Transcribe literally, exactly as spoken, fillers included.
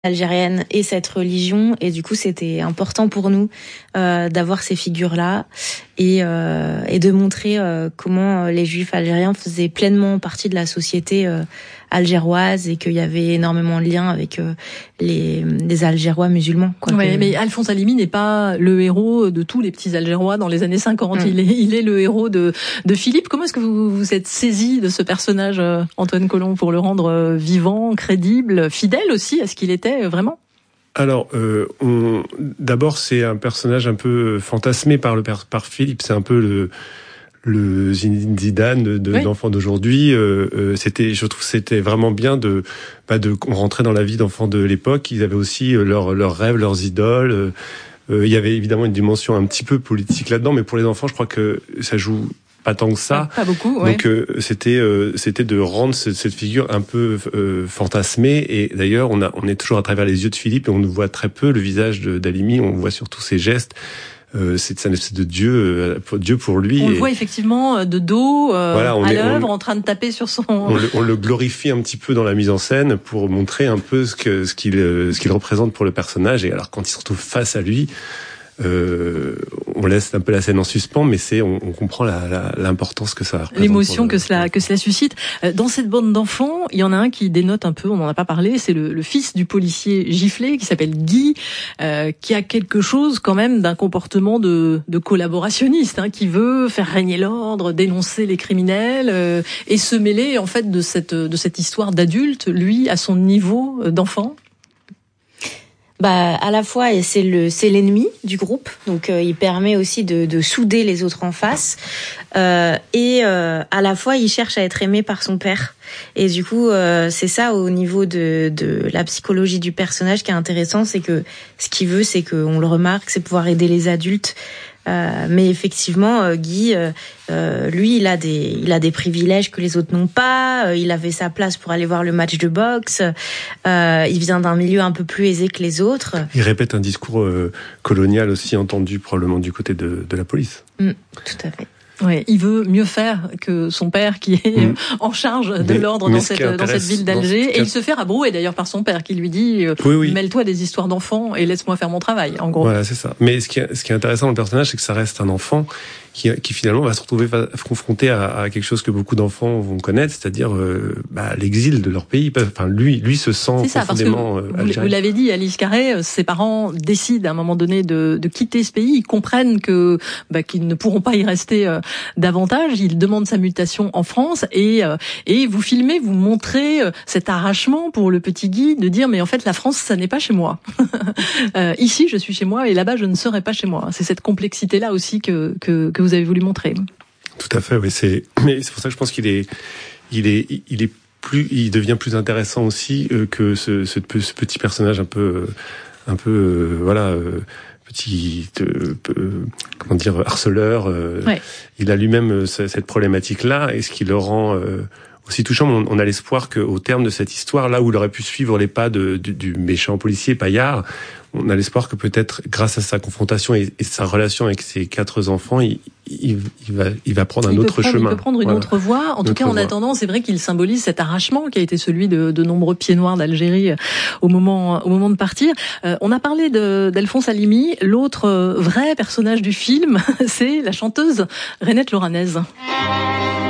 algérienne et cette religion, et du coup c'était important pour nous euh, d'avoir ces figures-là et, euh, et de montrer euh, comment les Juifs algériens faisaient pleinement partie de la société euh, algéroise et qu'il y avait énormément de liens avec euh, les, les Algérois musulmans. Quoi, ouais, que... mais Alphonse Halimi n'est pas le héros de tous les petits Algérois dans les années cinquante. Mmh. Il est, il est le héros de, de Philippe. Comment est-ce que vous vous êtes saisi de ce personnage, Antoine Colomb, pour le rendre vivant, crédible, fidèle aussi à ce qu'il était vraiment ? Alors, euh, on... d'abord, c'est un personnage un peu fantasmé par le par Philippe. C'est un peu le le Zidane de, de, oui. d'enfants d'aujourd'hui. Euh, euh, c'était, je trouve, c'était vraiment bien de bah, de rentrer dans la vie d'enfants de l'époque. Ils avaient aussi leurs leurs rêves, leurs idoles. Euh, euh, il y avait évidemment une dimension un petit peu politique là-dedans, mais pour les enfants, je crois que ça joue pas tant que ça. Pas, pas beaucoup, ouais. Donc euh, c'était euh, c'était de rendre cette, cette figure un peu euh, fantasmée. Et d'ailleurs, on a on est toujours à travers les yeux de Philippe et on ne voit très peu le visage de, d'Halimi. On voit surtout ses gestes. Euh, c'est un espèce de Dieu, euh, Dieu pour lui. On et... le voit effectivement de dos, euh, voilà, à l'œuvre, en train de taper sur son. On le, on le glorifie un petit peu dans la mise en scène pour montrer un peu ce que ce qu'il ce qu'il représente pour le personnage. Et alors quand il se retrouve face à lui. Euh, on laisse un peu la scène en suspens, mais c'est on, on comprend la, la, l'importance que ça représente. L'émotion le... que cela que cela suscite. Dans cette bande d'enfants, il y en a un qui dénote un peu. On n'en a pas parlé. C'est le, le fils du policier giflé qui s'appelle Guy, euh, qui a quelque chose quand même d'un comportement de, de collaborationniste, hein, qui veut faire régner l'ordre, dénoncer les criminels euh, et se mêler en fait de cette de cette histoire d'adulte, lui à son niveau d'enfant. Bah, à la fois, et c'est le, c'est l'ennemi du groupe, donc euh, il permet aussi de, de souder les autres en face, euh, et euh, à la fois, il cherche à être aimé par son père. Et du coup, euh, c'est ça au niveau de, de la psychologie du personnage qui est intéressant, c'est que ce qu'il veut, c'est qu'on le remarque, c'est pouvoir aider les adultes. Euh, mais effectivement, euh, Guy, euh, euh, lui, il a des, il a des privilèges que les autres n'ont pas. Euh, il avait sa place pour aller voir le match de boxe. Euh, il vient d'un milieu un peu plus aisé que les autres. Il répète un discours euh, colonial aussi entendu probablement du côté de, de la police. Mmh, tout à fait. Ouais, il veut mieux faire que son père qui est mmh. en charge de mais, l'ordre dans cette dans cette ville d'Alger, et il se fait rabrouer d'ailleurs par son père qui lui dit oui, oui. mêle-toi des histoires d'enfants et laisse-moi faire mon travail, en gros. Voilà, c'est ça. Mais ce qui est, ce qui est intéressant dans le personnage, c'est que ça reste un enfant qui, qui finalement va se retrouver confronté à, à quelque chose que beaucoup d'enfants vont connaître, c'est-à-dire euh, bah, l'exil de leur pays. Enfin, lui, lui se sent c'est ça, profondément parce que vous, vous l'avez dit, Alice Carré, ses parents décident à un moment donné de, de quitter ce pays. Ils comprennent que bah, qu'ils ne pourront pas y rester euh, davantage. Ils demandent sa mutation en France et euh, et vous filmez, vous montrez euh, cet arrachement pour le petit Guy de dire mais en fait la France, ça n'est pas chez moi. euh, ici, je suis chez moi et là-bas, je ne serai pas chez moi. C'est cette complexité-là aussi que que, que vous avez voulu montrer. Tout à fait, oui. C'est, mais c'est pour ça que je pense qu'il est, il est, il est plus, il devient plus intéressant aussi euh, que ce, ce, ce petit personnage un peu, un peu, euh, voilà, euh, petit, euh, euh, comment dire, harceleur. Euh, ouais. Il a lui-même euh, cette problématique-là, et ce qui le rend euh, aussi touchant. On, on a l'espoir qu'au terme de cette histoire, là où il aurait pu suivre les pas de, du, du méchant policier Paillard, on a l'espoir que peut-être, grâce à sa confrontation et, et sa relation avec ses quatre enfants, il, il, il va, il va prendre un il autre prendre, chemin. Il peut prendre une voilà. autre voie. En une tout cas, en voie. attendant, c'est vrai qu'il symbolise cet arrachement qui a été celui de, de nombreux pieds noirs d'Algérie au moment, au moment de partir. Euh, on a parlé de, d'Alphonse Halimi. L'autre vrai personnage du film, c'est la chanteuse Renette Loranez.